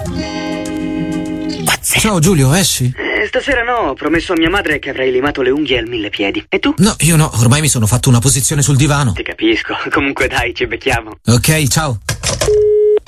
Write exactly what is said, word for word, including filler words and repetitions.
Pazzesco. Ciao Giulio, esci? Eh, stasera no, ho promesso a mia madre che avrei limato le unghie al mille piedi. E tu? No, io no, ormai mi sono fatto una posizione sul divano. Ti capisco. Comunque dai, ci becchiamo. Ok, ciao.